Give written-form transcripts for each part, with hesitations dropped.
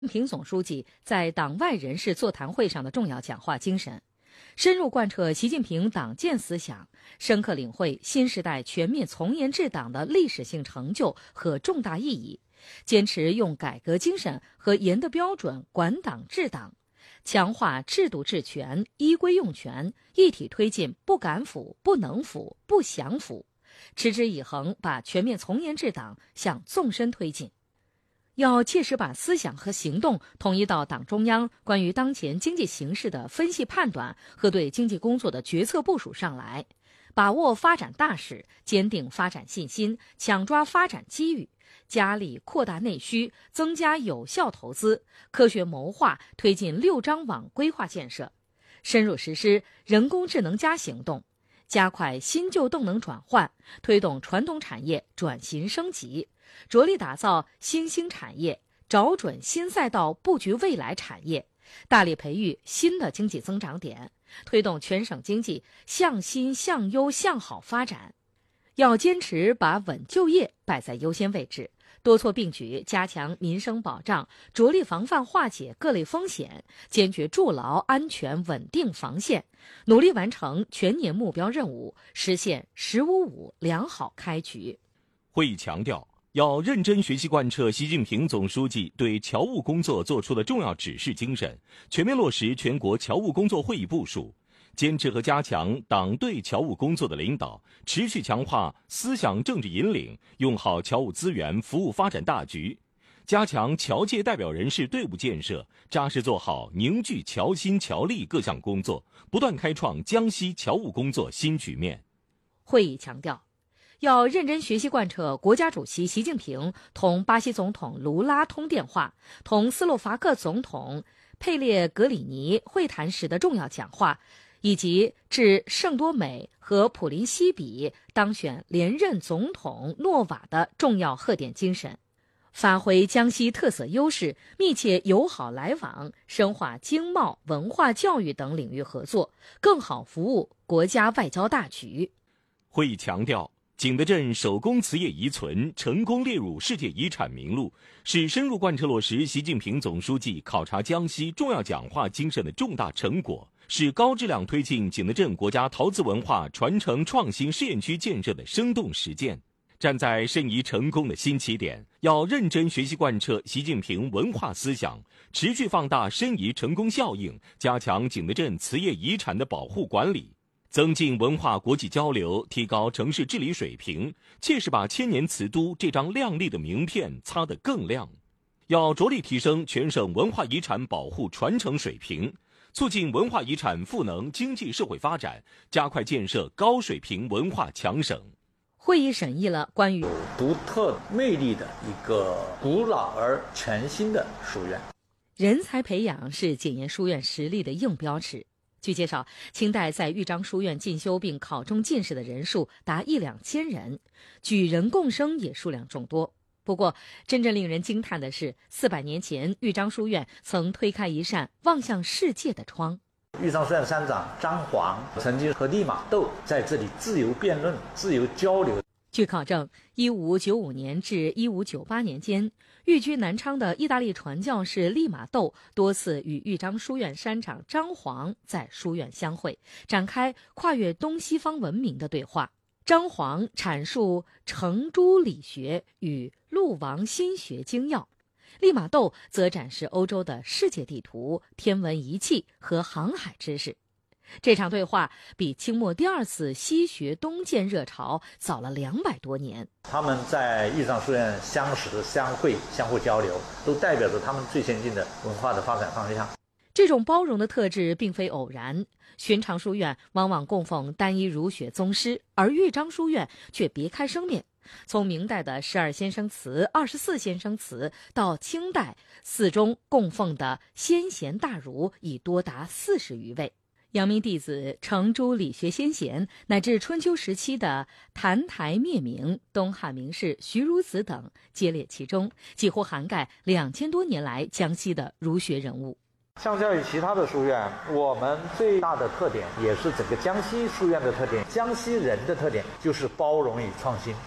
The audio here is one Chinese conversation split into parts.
平总书记在党外人士座谈会上的重要讲话精神，深入贯彻习近平党建思想，深刻领会新时代全面从严治党的历史性成就和重大意义，坚持用改革精神和严的标准管党治党，强化制度治权、依规用权，一体推进不敢腐、不能腐、不想腐，持之以恒把全面从严治党向纵深推进。要切实把思想和行动统一到党中央关于当前经济形势的分析判断和对经济工作的决策部署上来，把握发展大势，坚定发展信心，抢抓发展机遇，加力扩大内需，增加有效投资，科学谋划推进6张网规划建设，深入实施人工智能行动，加快新旧动能转换，推动传统产业转型升级，着力打造新兴产业，找准新赛道，布局未来产业，大力培育新的经济增长点，推动全省经济向新向优向好发展。要坚持把稳就业摆在优先位置，多措并举加强民生保障，着力防范化解各类风险，坚决筑牢安全稳定防线，努力完成全年目标任务，实现“10-5-5”良好开局。 会议强调，要认真学习贯彻习近平总书记对侨务工作作出的重要指示精神，全面落实全国侨务工作会议部署，坚持和加强党对侨务工作的领导，持续强化思想政治引领，用好侨务资源服务发展大局，加强侨界代表人士队伍建设，扎实做好凝聚侨心侨力各项工作，不断开创江西侨务工作新局面。 会议强调，要认真学习贯彻国家主席习近平同巴西总统卢拉通电话、同斯洛伐克总统佩列格里尼会谈时的重要讲话，以及致圣多美和普林西比当选连任总统诺瓦的重要贺电精神，发挥江西特色优势，密切友好来往，深化经贸、文化教育等领域合作，更好服务国家外交大局。 会议强调，景德镇手工瓷业遗存成功列入世界遗产名录，是深入贯彻落实习近平总书记考察江西重要讲话精神的重大成果，是高质量推进景德镇国家陶瓷文化传承创新试验区建设的生动实践。站在申遗成功的新起点，要认真学习贯彻习近平文化思想，持续放大申遗成功效应，加强景德镇瓷业遗产的保护管理，增进文化国际交流，提高城市治理水平，切实把千年瓷都这张亮丽的名片擦得更亮。要着力提升全省文化遗产保护传承水平，促进文化遗产赋能经济社会发展，加快建设高水平文化强省。 会议审议了关于有独特魅力的一个古老而全新的书院。 人才培养是检验书院实力的硬标尺。据介绍，清代在豫章书院进修并考中进士的人数达1-2千人，举人贡生也数量众多。不过，真正令人惊叹的是，400年前豫章书院曾推开一扇望向世界的窗。 豫章书院山长张煌曾经和利玛窦在这里自由辩论、自由交流。 据考证，1595年至1598年间，寓居南昌的意大利传教士利玛窦多次与豫章书院山长张煌在书院相会，展开跨越东西方文明的对话。张煌阐述程朱理学与陆王心学精要，利玛窦则展示欧洲的世界地图、天文仪器和航海知识。这场对话比清末第2次西学东渐热潮早了200多年。 他们在豫章书院相识、相会、相互交流，都代表着他们最先进的文化的发展方向。 这种包容的特质并非偶然，寻常书院往往供奉单一儒学宗师，而豫章书院却别开生面。从明代的12先生祠、24先生祠，到清代寺中供奉的先贤大儒已多达40余位。阳明弟子程朱理学先贤，乃至春秋时期的澹台灭明、东汉名士徐孺子等皆列其中，几乎涵盖2000多年来江西的儒学人物。 相较于其他的书院，我们最大的特点，也是整个江西书院的特点，江西人的特点，就是包容与创新。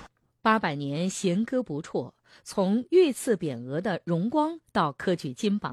800年弦歌不辍，从御赐匾额的荣光到科举金榜